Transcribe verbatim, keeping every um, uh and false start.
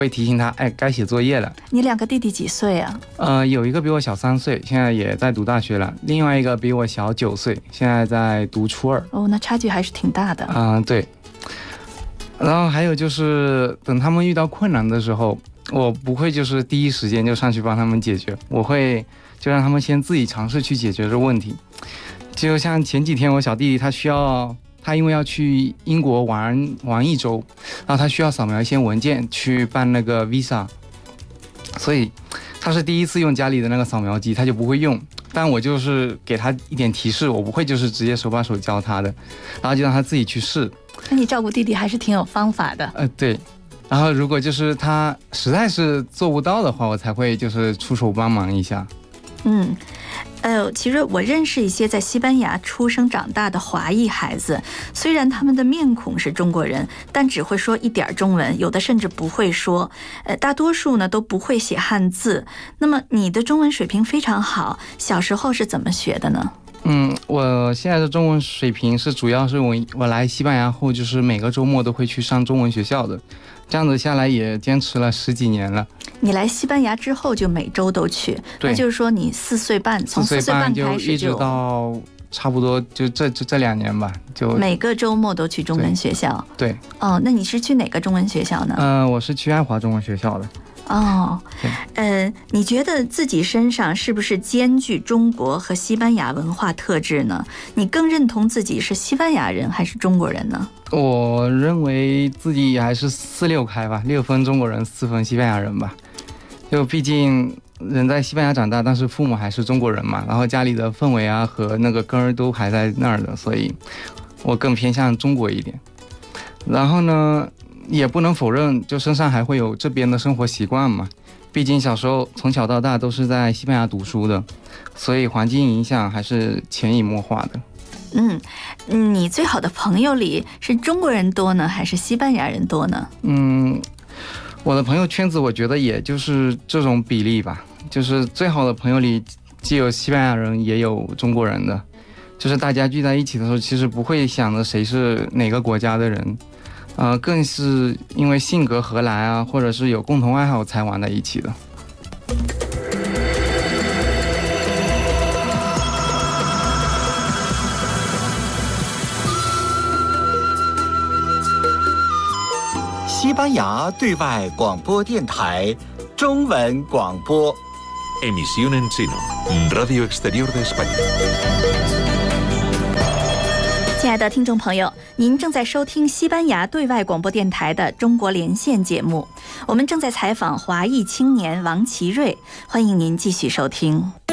会提醒他，哎，该写作业了。 你两个弟弟几岁啊？ 呃，有一个比我小三岁，现在也在读大学了；另外一个比我小九岁，现在在读初二。 哦，那差距还是挺大的。 嗯、呃，对。然后还有就是，等他们遇到困难的时候，我不会就是第一时间就上去帮他们解决，我会就让他们先自己尝试去解决这个问题。就像前几天我小弟弟他需要。他因为要去英国玩玩一周，然后他需要扫描一些文件去办那个 visa， 所以他是第一次用家里的那个扫描机，他就不会用。但我就是给他一点提示，我不会就是直接手把手教他的，然后就让他自己去试。 那你照顾弟弟还是挺有方法的。 呃，对。然后如果就是他实在是做不到的话，我才会就是出手帮忙一下。 嗯。呃，其实我认识一些在西班牙出生长大的华裔孩子，虽然他们的面孔是中国人，但只会说一点中文，有的甚至不会说。呃，大多数呢都不会写汉字。那么你的中文水平非常好，小时候是怎么学的呢？ 嗯，我现在的中文水平是主要是我我来西班牙后，就是每个周末都会去上中文学校的，这样子下来也坚持了十几年了。 你来西班牙之后就每周都去，那就是说你四岁半，从四岁半开始就一直到差不多就这这这两年吧，就每个周末都去中文学校。 对。 哦，那你是去哪个中文学校呢？ 呃，我是去爱华中文学校的。 哦，呃，你觉得自己身上是不是兼具中国和西班牙文化特质呢？你更认同自己是西班牙人还是中国人呢？ 我认为自己还是四六开吧，六分中国人，四分西班牙人吧。就毕竟人在西班牙长大，但是父母还是中国人嘛，然后家里的氛围啊和那个根儿都还在那儿的，所以我更偏向中国一点。然后呢，也不能否认，就身上还会有这边的生活习惯嘛。毕竟小时候从小到大都是在西班牙读书的，所以环境影响还是潜移默化的。 嗯，你最好的朋友里是中国人多呢，还是西班牙人多呢？ 嗯，我的朋友圈子我觉得也就是这种比例吧，就是最好的朋友里既有西班牙人也有中国人的，就是大家聚在一起的时候，其实不会想着谁是哪个国家的人。呃，更是因为性格合来啊，或者是有共同爱好才玩在一起的。 西班牙对外广播电台中文广播。 Emisión en chino, Radio Exterior de España。 亲爱的听众朋友，您正在收听西班牙对外广播电台的中国连线节目，我们正在采访华裔青年王奇瑞，欢迎您继续收听。